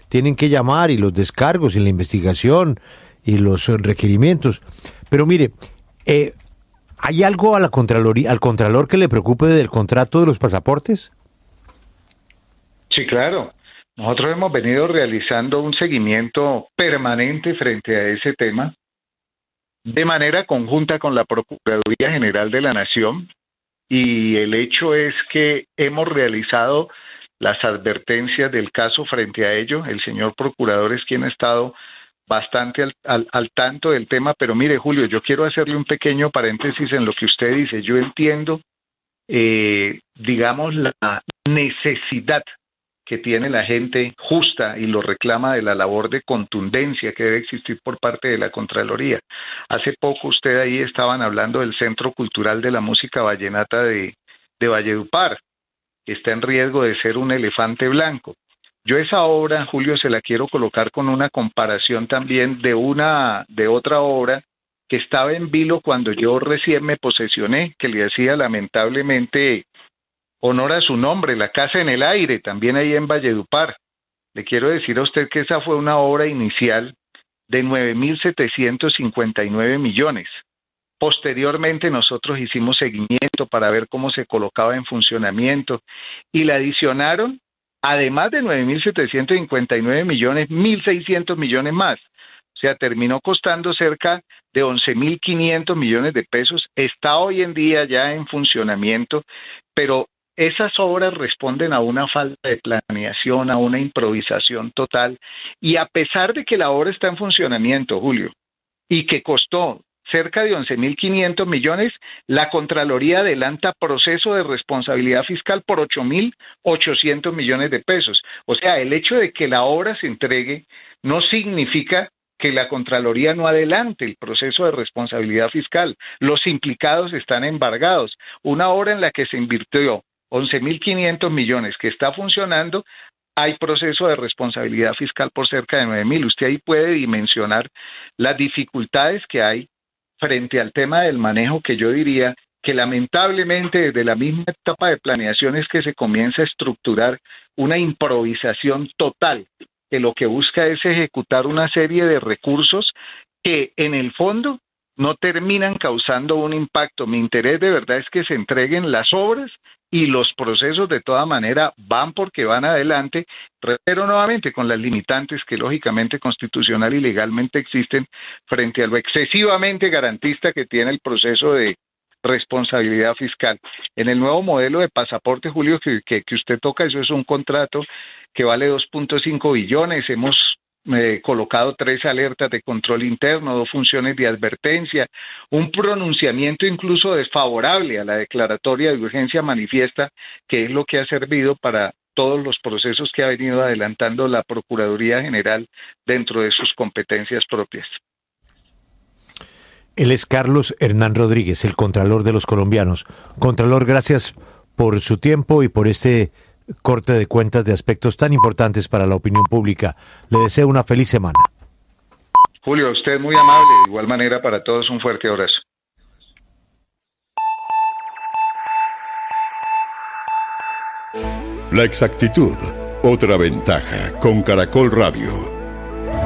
tienen que llamar, y los descargos, y la investigación, y los requerimientos. Pero mire, ¿hay algo a la Contraloría, al Contralor, que le preocupe del contrato de los pasaportes? Sí, claro. Nosotros hemos venido realizando un seguimiento permanente frente a ese tema, de manera conjunta con la Procuraduría General de la Nación, y el hecho es que hemos realizado las advertencias del caso frente a ello. El señor procurador es quien ha estado bastante al tanto del tema, pero mire, Julio, yo quiero hacerle un pequeño paréntesis en lo que usted dice. Yo entiendo, digamos, la necesidad que tiene la gente justa y lo reclama, de la labor de contundencia que debe existir por parte de la Contraloría. Hace poco usted ahí estaban hablando del Centro Cultural de la Música Vallenata de Valledupar, que está en riesgo de ser un elefante blanco. Yo esa obra, Julio, se la quiero colocar con una comparación también de otra obra que estaba en vilo cuando yo recién me posesioné, que le hacía lamentablemente honor a su nombre, La Casa en el Aire, también ahí en Valledupar. Le quiero decir a usted que esa fue una obra inicial de 9.759 millones. Posteriormente nosotros hicimos seguimiento para ver cómo se colocaba en funcionamiento y le adicionaron, además de 9.759 millones, 1.600 millones más. O sea, terminó costando cerca de 11.500 millones de pesos. Está hoy en día ya en funcionamiento, pero esas obras responden a una falta de planeación, a una improvisación total, y a pesar de que la obra está en funcionamiento, Julio, y que costó cerca de 11.500 millones, la Contraloría adelanta proceso de responsabilidad fiscal por 8.800 millones de pesos. O sea, el hecho de que la obra se entregue no significa que la Contraloría no adelante el proceso de responsabilidad fiscal. Los implicados están embargados. Una obra en la que se invirtió 11.500 millones, que está funcionando, hay proceso de responsabilidad fiscal por cerca de 9.000. Usted ahí puede dimensionar las dificultades que hay frente al tema del manejo, que yo diría que lamentablemente desde la misma etapa de planeación es que se comienza a estructurar una improvisación total, que lo que busca es ejecutar una serie de recursos que en el fondo no terminan causando un impacto. Mi interés de verdad es que se entreguen las obras, y los procesos de toda manera van porque van adelante, pero nuevamente con las limitantes que lógicamente constitucional y legalmente existen frente a lo excesivamente garantista que tiene el proceso de responsabilidad fiscal. En el nuevo modelo de pasaporte, Julio, que usted toca, eso es un contrato que vale 2.5 billones, hemos colocado 3 alertas de control interno, 2 funciones de advertencia, un pronunciamiento incluso desfavorable a la declaratoria de urgencia manifiesta, que es lo que ha servido para todos los procesos que ha venido adelantando la Procuraduría General dentro de sus competencias propias. Él es Carlos Hernán Rodríguez, el Contralor de los colombianos. Contralor, gracias por su tiempo y por este corte de cuentas de aspectos tan importantes para la opinión pública. Le deseo una feliz semana. Julio, usted muy amable. De igual manera, para todos un fuerte abrazo. La exactitud, otra ventaja con Caracol Radio.